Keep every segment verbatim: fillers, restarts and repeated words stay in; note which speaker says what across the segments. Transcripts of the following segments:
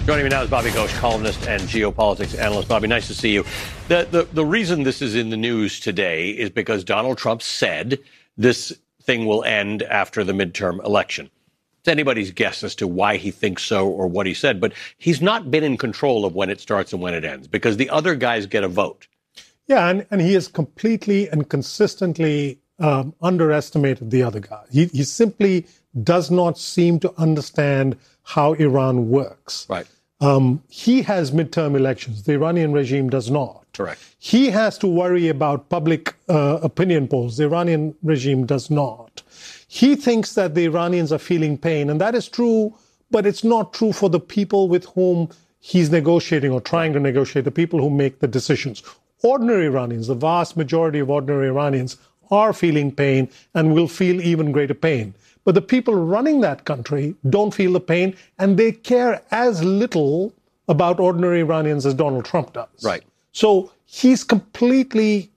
Speaker 1: Joining me now is Bobby Ghosh, columnist and geopolitics analyst. Bobby, nice to see you. The, the, the reason this is in the news today is because Donald Trump said this thing will end after the midterm election. It's anybody's guess as to why he thinks so or what he said, but he's not been in control of when it starts and when it ends because the other guys get a vote.
Speaker 2: Yeah, and, and he has completely and consistently um, underestimated the other guy. He, he simply does not seem to understand how Iran works.
Speaker 1: Right.
Speaker 2: Um, he has midterm elections. The Iranian regime does not.
Speaker 1: Correct.
Speaker 2: He has to worry about public uh, opinion polls. The Iranian regime does not. He thinks that the Iranians are feeling pain, and that is true, but it's not true for the people with whom he's negotiating or trying to negotiate, the people who make the decisions. Ordinary Iranians, the vast majority of ordinary Iranians, are feeling pain and will feel even greater pain. But the people running that country don't feel the pain, and they care as little about ordinary Iranians as Donald Trump does.
Speaker 1: Right.
Speaker 2: So he's completely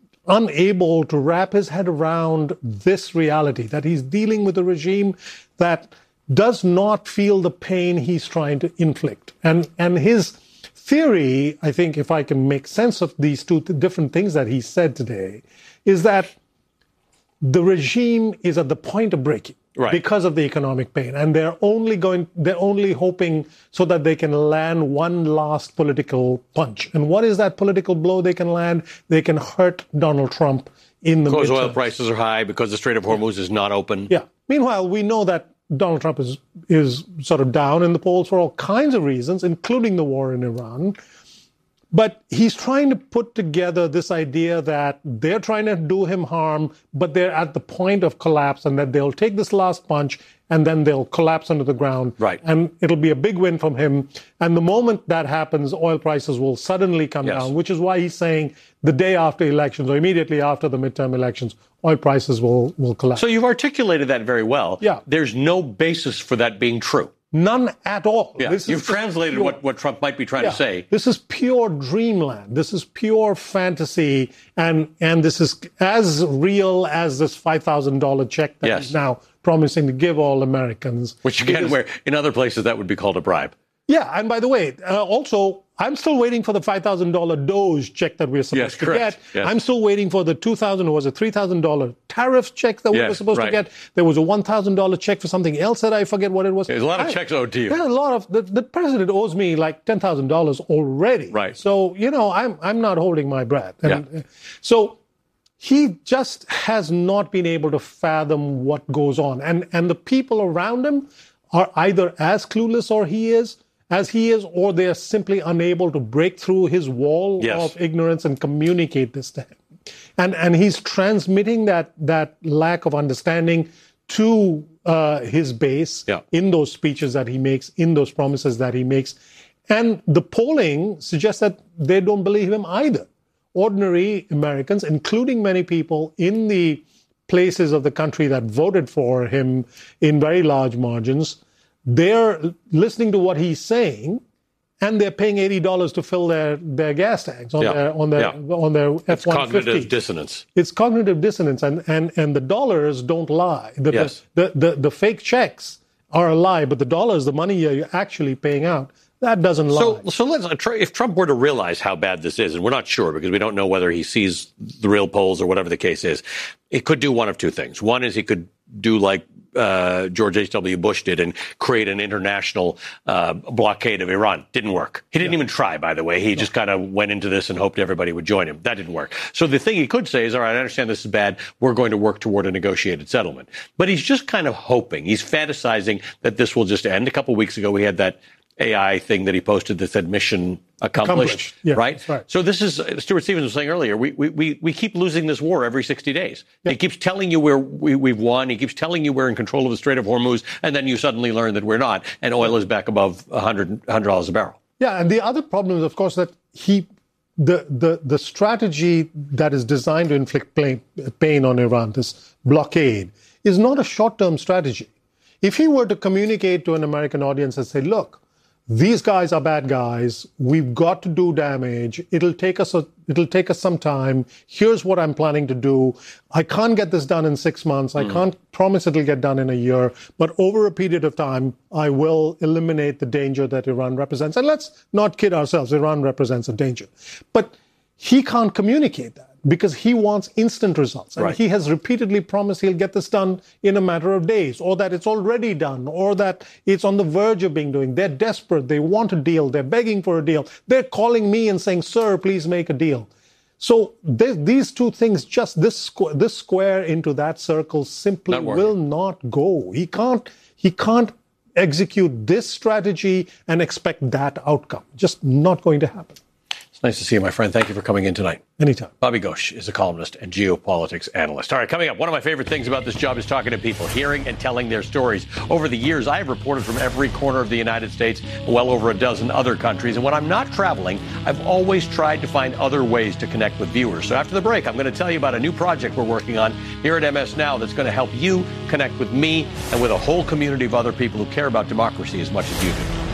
Speaker 2: unable to wrap his head around this reality, that he's dealing with a regime that does not feel the pain he's trying to inflict. And, and his theory, I think, if I can make sense of these two different things that he said today, is that the regime is at the point of breaking
Speaker 1: right.
Speaker 2: because of the economic pain, and they're only going, they're only hoping so that they can land one last political punch. And what is that political blow they can land? They can hurt Donald Trump in the
Speaker 1: because
Speaker 2: midterms.
Speaker 1: oil prices are high, because the Strait of Hormuz is not open.
Speaker 2: Yeah. Meanwhile, we know that Donald Trump is is sort of down in the polls for all kinds of reasons, including the war in Iran. But he's trying to put together this idea that they're trying to do him harm, but they're at the point of collapse, and that they'll take this last punch and then they'll collapse under the ground.
Speaker 1: Right.
Speaker 2: And it'll be a big win from him. And the moment that happens, oil prices will suddenly come
Speaker 1: yes.
Speaker 2: down, which is why he's saying the day after elections or immediately after the midterm elections, oil prices will, will collapse.
Speaker 1: So you've articulated that very well.
Speaker 2: Yeah.
Speaker 1: There's no basis for that being true.
Speaker 2: None at all.
Speaker 1: Yeah.
Speaker 2: This
Speaker 1: You've
Speaker 2: is
Speaker 1: translated
Speaker 2: pure,
Speaker 1: what, what Trump might be trying
Speaker 2: yeah.
Speaker 1: to say.
Speaker 2: This is pure dreamland. This is pure fantasy. And and this is as real as this five thousand dollars check that
Speaker 1: yes.
Speaker 2: he's now promising to give all Americans.
Speaker 1: Which, again, where in other places that would be called a bribe.
Speaker 2: Yeah. And by the way, uh, also, I'm still waiting for the five thousand dollars Doge check that we're supposed
Speaker 1: yes,
Speaker 2: to
Speaker 1: correct.
Speaker 2: get.
Speaker 1: Yes.
Speaker 2: I'm still waiting for the two thousand dollars or was it three thousand dollars tariff check that we
Speaker 1: yes,
Speaker 2: were supposed
Speaker 1: right.
Speaker 2: to get. There was a one thousand dollars check for something else that I forget what it was.
Speaker 1: There's a lot of
Speaker 2: I,
Speaker 1: checks owed to you.
Speaker 2: There's a lot of, the, the president owes me like ten thousand dollars already.
Speaker 1: Right.
Speaker 2: So, you know, I'm, I'm not holding my breath. And,
Speaker 1: yeah.
Speaker 2: So he just has not been able to fathom what goes on. And, and the people around him are either as clueless or he is, as he is, or they're simply unable to break through his wall
Speaker 1: yes.
Speaker 2: of ignorance and communicate this to him. And and he's transmitting that that lack of understanding to uh, his base
Speaker 1: yeah.
Speaker 2: in those speeches that he makes, in those promises that he makes. And the polling suggests that they don't believe him either. Ordinary Americans, including many people in the places of the country that voted for him in very large margins, they're listening to what he's saying, and they're paying eighty dollars to fill their, their gas tanks on
Speaker 1: yeah.
Speaker 2: their on their
Speaker 1: yeah.
Speaker 2: on their
Speaker 1: F one fifty. It's cognitive dissonance.
Speaker 2: It's cognitive dissonance, and, and, and the dollars don't lie. The,
Speaker 1: yes.
Speaker 2: the, the, the, the fake checks are a lie, but the dollars, the money you're actually paying out, that doesn't lie.
Speaker 1: So, so let's, if Trump were to realize how bad this is, and we're not sure because we don't know whether he sees the real polls or whatever the case is, it could do one of two things. One is he could do like uh, George H W. Bush did and create an international uh, blockade of Iran. Didn't work. He didn't yeah. even try, by the way. He no. just kind of went into this and hoped everybody would join him. That didn't work. So the thing he could say is, all right, I understand this is bad. We're going to work toward a negotiated settlement. But he's just kind of hoping. He's fantasizing that this will just end. A couple of weeks ago, we had that A I thing that he posted that said mission accomplished, accomplished. Yeah, right?
Speaker 2: right?
Speaker 1: So this is, Stuart Stevens was saying earlier, we we we keep losing this war every sixty days. Yeah. He keeps telling you we're, we, we've won. He keeps telling you we're in control of the Strait of Hormuz, and then you suddenly learn that we're not, and oil is back above one hundred dollars a barrel.
Speaker 2: Yeah, and the other problem is, of course, that he, the the the strategy that is designed to inflict pain, pain on Iran, this blockade, is not a short-term strategy. If he were to communicate to an American audience and say, look, these guys are bad guys. We've got to do damage. It'll take us a, it'll take us some time. Here's what I'm planning to do. I can't get this done in six months. I mm. can't promise it'll get done in a year. But over a period of time, I will eliminate the danger that Iran represents. And let's not kid ourselves. Iran represents a danger. But he can't communicate that because he wants instant results. And right. he has repeatedly promised he'll get this done in a matter of days, or that it's already done, or that it's on the verge of being done. They're desperate. They want a deal. They're begging for a deal. They're calling me and saying, sir, please make a deal. So th- these two things, just this, squ- this square into that circle simply not will not go. He can't, he can't execute this strategy and expect that outcome. Just not going to happen.
Speaker 1: Nice to see you, my friend. Thank you for coming in tonight.
Speaker 2: Anytime.
Speaker 1: Bobby Ghosh is a columnist and geopolitics analyst. All right, coming up, one of my favorite things about this job is talking to people, hearing and telling their stories. Over the years, I have reported from every corner of the United States, well over a dozen other countries. And when I'm not traveling, I've always tried to find other ways to connect with viewers. So after the break, I'm going to tell you about a new project we're working on here at M S Now that's going to help you connect with me and with a whole community of other people who care about democracy as much as you do.